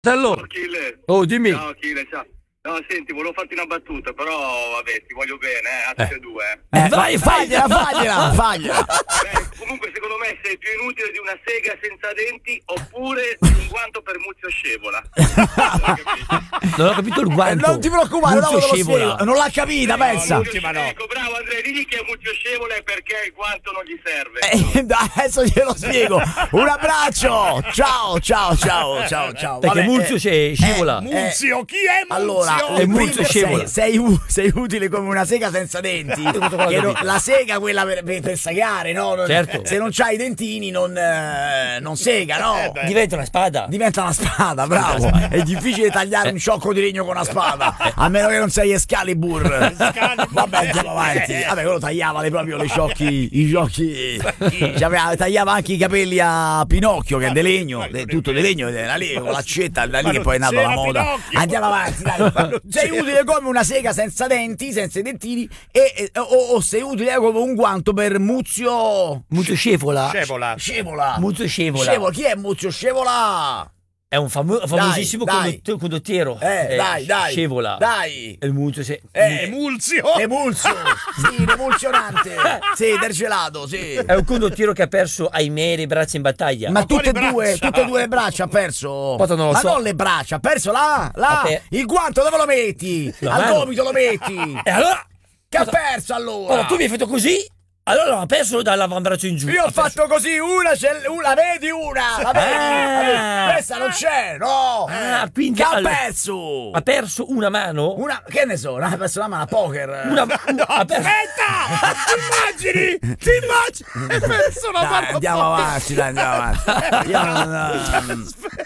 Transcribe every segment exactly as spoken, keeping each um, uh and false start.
Ciao Achille. Oh, dimmi. Ciao Achille, ciao. No, senti, volevo farti una battuta, però vabbè, ti voglio bene, eh, a tutti e due. Eh, eh, vai, fagliela, fagliela, fagliela. Beh, comunque secondo me sei più inutile di una sega senza denti oppure un guanto per Muzio Scevola. Non ho capito il guanto. Eh, non ti preoccupare, Muzio dopo te lo Scevola. spiego. Non l'ha capita, Eh, pensa. no, l'ultima no. Ecco, bravo Andrea, digli che è Muzio Scevola e perché il guanto non gli serve. Eh, adesso glielo spiego. Un abbraccio. Ciao, ciao, ciao, ciao, ciao. Perché Vabbè, Muzio eh, scevola. eh, Muzio, chi è Muzio? Allora, È Muzio Scevola. sei, sei, u- sei utile come una sega senza denti. Che no- la sega quella per, per, per segare, no? Non- Certo. Se non c'hai i dentini non, eh, non sega, no? Eh, beh. Diventa una spada. Diventa una spada, bravo. È difficile tagliare un sciocco di legno con una spada, a meno che non sei Excalibur. Vabbè, andiamo avanti. Vabbè, quello tagliava le, proprio le sciocchi, i sciocchi. C'aveva- tagliava anche i capelli a Pinocchio, che è di legno, è tutto di legno, era lì con l'accetta, da lì Ma che non poi è nata la c'era moda. Pinocchio. Andiamo avanti, dai. Sei utile come una sega senza denti, senza i dentini, e, e- o, o sei utile come un guanto per Muzio Muzio Scevola. Scevola. Scevola. Muzio Scevola. Scevola, chi è Muzio Scevola? È un famo- famosissimo dai. condott- condottiero. Eh, dai, dai. Scevola. Dai. È il Muzio se- Eh, Emulsio. Emulsio, sì, l'emulsionante, sì, del gelato, sì. È un condottiero che ha perso, ahimè, le braccia in battaglia. Ma tutte e quali due, braccia? tutte e due le braccia ha perso. Poi non lo Ma so. non le braccia, ha perso là, là. Vabbè. Il guanto dove lo metti? La Al mano. gomito lo metti. E allora? Che ha Cosa- perso allora? Allora, tu mi hai fatto così, allora l'ha perso dall'avambraccio in giù. Io ho Ha perso. fatto così, una, c'è- una, vedi una, la vedi? Ah. La vedi? Questa non c'è, no. Ah, quindi che ha allora- perso? Ha perso una mano? Una, che ne so, ha perso la mano a poker. Una, una- ha perso- Aspetta! Ti immagini? Ti immagini? Hai perso la Dai, mano. andiamo avanti, dai, andiamo avanti. Io non-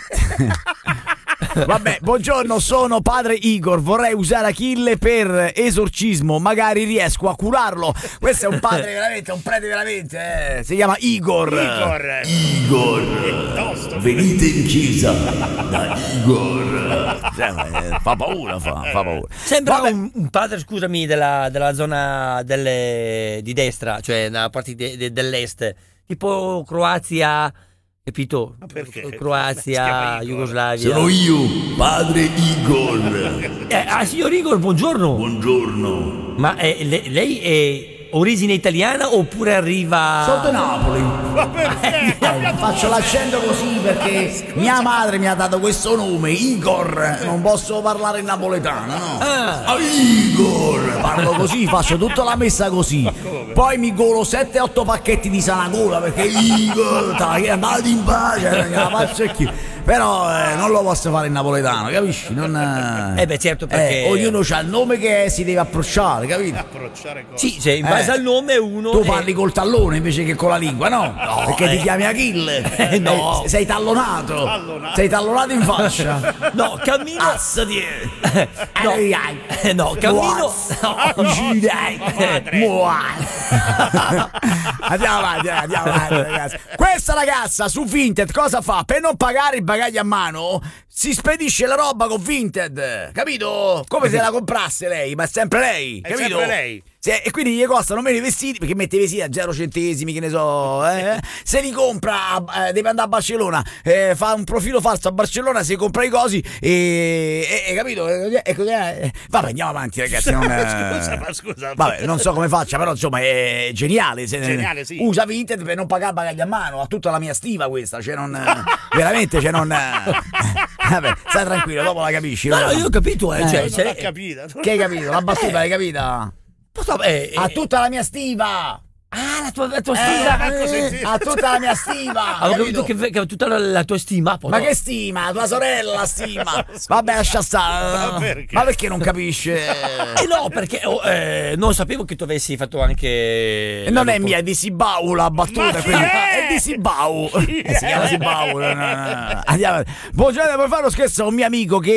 Vabbè, buongiorno, sono padre Igor. Vorrei usare Achille per esorcismo. Magari riesco a curarlo. Questo è un padre veramente, un prete veramente. Eh. Si chiama Igor. Igor. Igor. Tosto. Venite in chiesa da Igor. Eh, Fa paura, fa, fa paura. Sembra Vabbè. un, un padre, scusami, della, della zona delle, di destra, cioè nella parte de- de- dell'est, tipo Croazia, capito? perché? Si Croazia, chiama Igor. Jugoslavia. Sono io, padre Igor. Eh, ah, signor Igor, buongiorno. Buongiorno. Ma eh, le- lei è origine italiana oppure arriva... Sono da Napoli. Ma perché? Eh, faccio l'accento così perché mia madre mi ha dato questo nome, Igor. Non posso parlare in napoletano, no? Ah. Ah, Igor! Parlo così, faccio tutta la messa così. Poi mi golo sette otto pacchetti di Sanagola perché Igor, dai, andate in pace, la faccio e chi. Però eh, non lo posso fare in napoletano, capisci? Non, eh, Eh beh, certo, perché- eh, ognuno ha il nome che si deve approcciare, capito? Approcciare cosa? Sì, cioè, in base Eh. al nome uno... Tu è- parli col tallone invece che con la lingua, no? Perché ti eh. chiami Achille. Eh, no. Eh, sei tallonato. Tallonato. Sei tallonato in faccia. No, cammino... Assati. No, eh, no, cammino... Andiamo avanti, eh, andiamo avanti, ragazzi. Questa ragazza su Vinted cosa fa? Per non pagare il bagaglio a mano si spedisce la roba con Vinted, capito? Come se la comprasse lei, ma è sempre lei, È capito? sempre lei. Se- e quindi gli costano meno i vestiti perché mette i vestiti a zero centesimi, che ne so, eh? Se li compra, eh, deve andare a Barcellona, eh, fa un profilo falso a Barcellona, si compra i cosi e, e, e capito? E, e, e, vabbè, andiamo avanti, ragazzi. Non, eh, Scusa, ma scusa. Vabbè, non so come faccia, però insomma è geniale. Se, Geniale, sì. Usa Vinted per non pagare bagaglio a mano, ha tutta la mia stiva questa, cioè non veramente, cioè non vabbè, stai tranquillo, dopo la capisci. No, no, io ho capito, eh, Eh, cioè, Non se- l'ha capita. Che hai capito? La battuta l'hai capita? Posso- eh, Ha eh, tutta la mia stiva. Ah, la tua, la tua Eh, stima! ecco, senti. ha tutta la mia stima. Avevo capito capito? che, che tutta la, la tua stima. poi Ma no. che stima? Tua sorella la stima. Vabbè, lascia stare. Ma perché? Ma perché non capisce? Eh no, perché oh, eh, non sapevo che tu avessi fatto anche... E non è la- mia, è di Sibau la battuta. Ma chi quindi- è? È di Sibau. Chi Eh, si chiama è? Sibau. no, no, no. Andiamo. Buongiorno, per fare lo scherzo a un mio amico che mi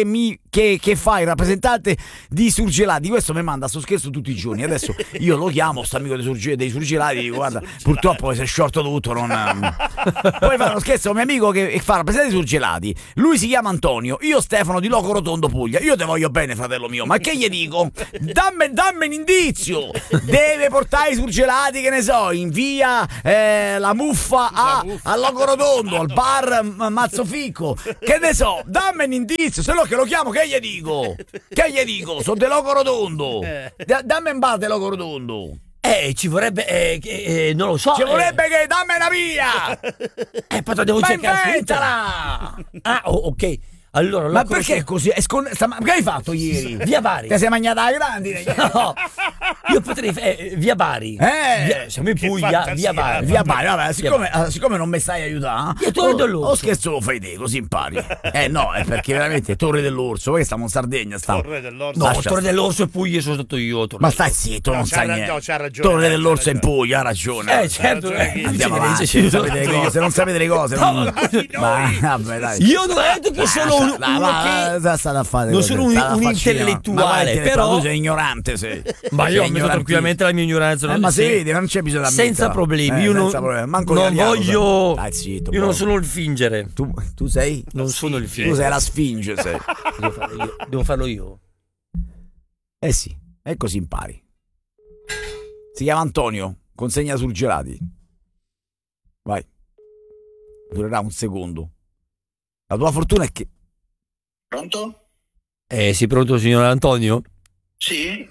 che, che fa il rappresentante di Surgelati. Questo mi manda sto scherzo tutti i giorni. Adesso io lo chiamo, sto amico dei, surge, dei Surgelati, dico guarda, purtroppo si è sciolto tutto, non... Poi fa uno scherzo a un mio amico che fa il rappresentante di Surgelati. Lui si chiama Antonio, io Stefano di Loco Rotondo Puglia. Io te voglio bene, fratello mio, ma che gli dico? Dammi, dammi un indizio. Deve portare i Surgelati, che ne so, in via eh, La Muffa a, a Loco Rotondo, al bar Mazzoficco, che ne so, dammi un indizio, se no che lo chiamo, che gli dico? Che gli dico? Sono de Loco Rotondo. Da, dammi un bar de Loco Rotondo. Eh, ci vorrebbe, eh, eh, non lo so. Ci eh. vorrebbe che dammi una via. Eh, poi te devo Ma cercare su inventala. internet. Ah, oh, ok. Allora, Ma lo perché è così? È scon- sta- ma che hai fatto ieri? Via Bari. Ti sei mangiata la grandine? No, io potrei eh, via Bari. Eh, via, siamo in che Puglia, fantasia, via Bari. Via Bari, vabbè, siccome, eh, siccome non mi stai aiutando, Io Torre oh, dell'Orso. oh, scherzo lo fai te, così impari. Eh no, è perché veramente Torre dell'Orso, poi stiamo in Sardegna, stiamo. Torre dell'Orso. No, Lascia Torre stare. dell'orso e Puglia sono stato io. Torre Ma stai dell'Orso. zitto, No, non c'ha sai ra- niente. no, c'ha ragione, Torre c'ha dell'Orso è in ragione. Puglia, ha ragione. Eh, certo. ragione eh, chi? Andiamo sì, avanti, sì, non sì, sapete le cose, non sapete le cose. No, Non... Ma vabbè, dai. Io non ho detto che sono un, Dai, uno va, che... va, state a fare non cose, sono un- state a un faccina, intellettuale, ma vai, però- tu sei ignorante, sei. Ma Sei io ammetto ignorantissimo. tranquillamente la mia ignoranza. Eh, non- ma sì. si vede, non c'è bisogno di Senza ammetterla. problemi. Eh, io non, senza problemi. Manco non l'italiano, voglio. dai, zitto, io non buono. sono il fingere. Tu, tu sei? Non sono il Tu fingere. sei la sfinge, sei. Devo farlo io. Devo farlo io. Eh sì, e così impari. Si chiama Antonio, consegna Surgelati. Vai. Durerà un secondo. La tua fortuna è che... Pronto? Eh, sei pronto, signor Antonio? Sì?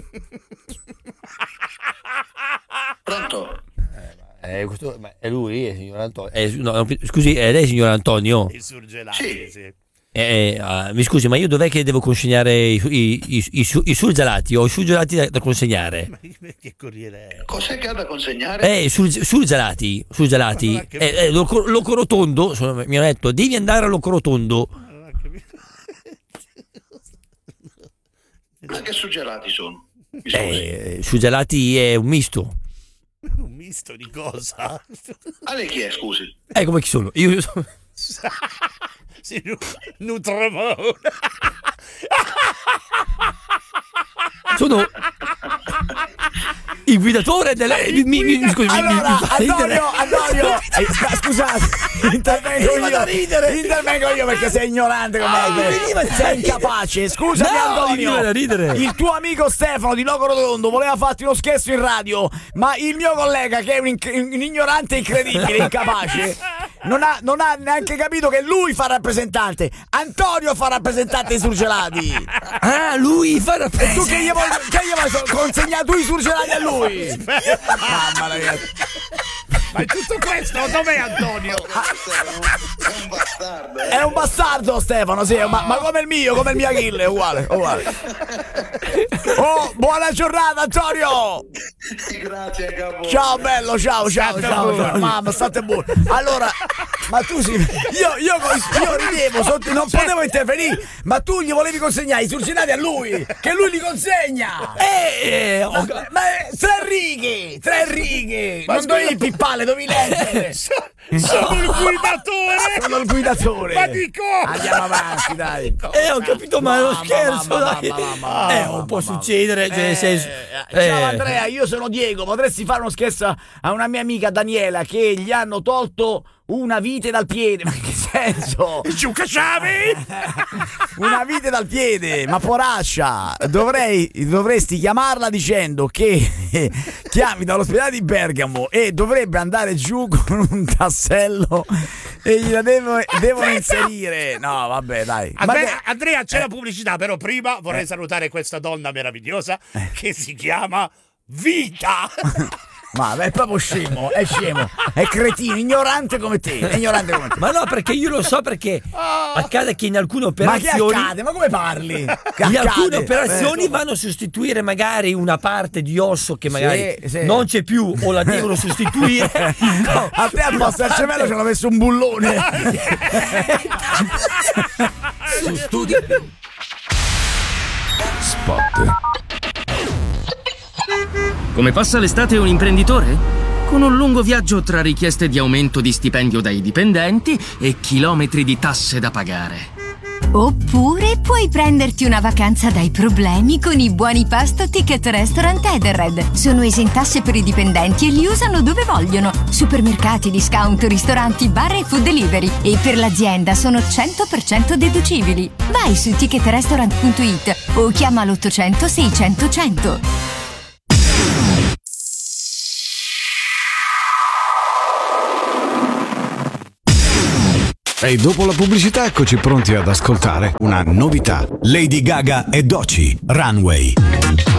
Pronto? Eh, questo, ma è lui, è signor Antonio. Eh, no, no, scusi, è lei, signor Antonio? I Surgelati, Sì. sì. Eh, ah, mi scusi, ma io dov'è che devo consegnare i, i, i, i, su- i surgelati? Ho i surgelati da, da consegnare. Ma che corriere è? Cos'è che ha da consegnare? Eh, sul, surgelati, surgelati. Ma non ha capito. Eh, eh, Loco, Loco Rotondo, sono- mi hanno detto, devi andare a Loco Rotondo. Non ho capito. Ma che suggelati sono? Mi scusi. Eh, surgelati è un misto. Un misto di cosa? A lei chi è, scusi? Eh, come chi sono? Io sono... Sì, nu- Nutramone. sono il guidatore delle... Mi, mi, mi, scusi, mi- mi- Allora, mi fa ridere. Antonio, Antonio, eh, sc- scusate, intervengo Mi vado a io. ridere. Intervengo io perché sei ignorante come Ah, me. mi veniva da Sei ridere. incapace. Scusami, No, mi Antonio. veniva da ridere. Il tuo amico Stefano di Loco Rotondo voleva farti uno scherzo in radio, ma il mio collega, che è un, inc- un ignorante incredibile, incapace, non ha, non ha neanche capito che lui fa rappresentante. Antonio fa rappresentante dei surgelati. Ah, lui fa E tu che gli vuoi, che gli vuoi consegnare tu i surgelati a lui? Mamma ragazzi. Ma è tutto questo? Dov'è Antonio? È un bastardo, eh? È un bastardo Stefano, sì, ma, ma come il mio, come il mio Achille, uguale, uguale. Oh, buona giornata Antonio! Grazie, capo. Ciao bello, ciao, ciao, State ciao, buono. ciao. Mamma, state buono. Allora, ma tu sì, io, io, io ridevo, sotto- non potevo intervenire, ma tu gli volevi consegnare i surgelati a lui, che lui li consegna! Eh, ho- Ma, ma tre righe, tre righe, non dovevi pippare, dovevi leggere. Sono il guidatore. Sono il guidatore. Ma di cosa? Andiamo avanti, dai. eh, ho capito male lo Mamma, scherzo, mamma, dai. mamma, mamma, eh, mamma, non può mamma. succedere, cioè, nel senso... Eh, ciao eh. Andrea, io sono Diego. Potresti fare uno scherzo a una mia amica Daniela che gli hanno tolto una vite dal piede? Ma in che senso? Giuca Ciavi. Una vite dal piede, ma poraccia. Dovrei, dovresti chiamarla dicendo che chiami dall'ospedale di Bergamo e dovrebbe andare giù con un tassello e gliela devo- devono inserire. No, vabbè, dai. Ma Andrea, che- Andrea, c'è la pubblicità, però prima vorrei salutare questa donna meravigliosa che si chiama Vita. Ma è proprio scemo, è scemo, è cretino, ignorante come te, è ignorante come te. Ma no, perché io lo so, perché accade che in alcune Ma che operazioni... accade? Ma come parli? Che In alcune accade? operazioni Eh, vanno a sostituire magari una parte di osso che magari Sì, sì. non c'è più o la devono sostituire. No, a te al posto del cervello ci hanno messo un bullone. su studi. Spot. Come passa l'estate un imprenditore? Con un lungo viaggio tra richieste di aumento di stipendio dai dipendenti e chilometri di tasse da pagare. Oppure puoi prenderti una vacanza dai problemi con i buoni pasto Ticket Restaurant Edenred. Sono esentasse per i dipendenti e li usano dove vogliono. Supermercati, discount, ristoranti, bar e food delivery. E per l'azienda sono cento per cento deducibili. Vai su ticket restaurant punto it o chiama l'ottocento seicento cento. E dopo la pubblicità eccoci pronti ad ascoltare una novità. Lady Gaga e Doechii, Runway.